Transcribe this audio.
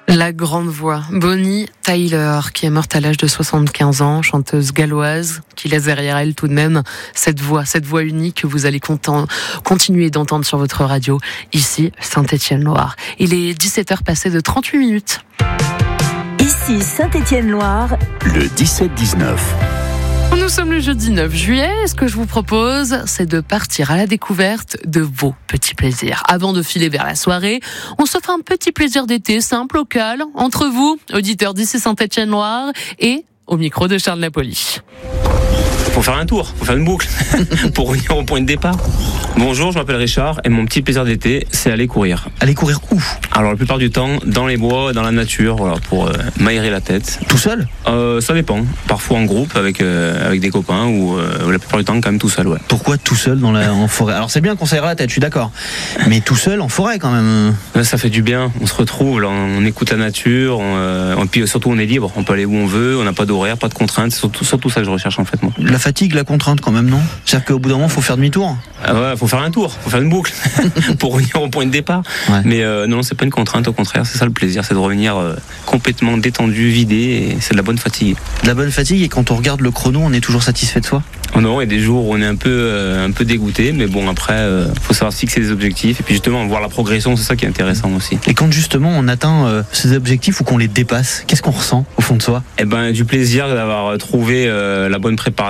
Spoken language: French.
La grande voix, Bonnie Tyler, qui est morte à l'âge de 75 ans, chanteuse galloise, qui laisse derrière elle tout de même cette voix unique que vous allez continuer d'entendre sur votre radio, ici, Saint-Étienne-Loire. Il est 17h passé de 38 minutes. Ici, Saint-Étienne-Loire, le 17-19. Nous sommes le jeudi 9 juillet. Ce que je vous propose, c'est de partir à la découverte de vos petits plaisirs. Avant de filer vers la soirée, on se fait un petit plaisir d'été simple, local, entre vous, auditeurs d'ici Saint-Étienne-Loire, et au micro de Charles Napoli. Faut faire un tour, faut faire une boucle pour revenir au point de départ. Bonjour, je m'appelle Richard et mon petit plaisir d'été, c'est aller courir. Aller courir où ? Alors la plupart du temps, dans les bois, dans la nature, voilà, pour m'aérer la tête. Tout seul ? Ça dépend. Parfois en groupe avec des copains ou la plupart du temps quand même tout seul. Ouais. Pourquoi tout seul en forêt ? Alors c'est bien qu'on s'aère la tête, je suis d'accord. Mais tout seul en forêt quand même. Là, ça fait du bien. On se retrouve, là, on écoute la nature. Puis surtout on est libre. On peut aller où on veut. On n'a pas d'horaire, pas de contraintes. C'est surtout ça que je recherche en fait moi. La fatigue, la contrainte quand même, non ? C'est-à-dire qu'au bout d'un moment, il faut faire demi-tour ? Ah ouais, faut faire un tour, faut faire une boucle pour revenir au point de départ. Ouais. Mais non, c'est pas une contrainte, au contraire, c'est ça le plaisir, c'est de revenir complètement détendu, vidé, et c'est de la bonne fatigue. De la bonne fatigue, et quand on regarde le chrono, on est toujours satisfait de soi ? Oh non, il y a des jours où on est un peu dégoûté, mais bon, après, faut savoir fixer des objectifs, et puis justement, voir la progression, c'est ça qui est intéressant aussi. Et quand justement on atteint ces objectifs ou qu'on les dépasse, qu'est-ce qu'on ressent au fond de soi ? Eh ben, du plaisir d'avoir trouvé la bonne préparation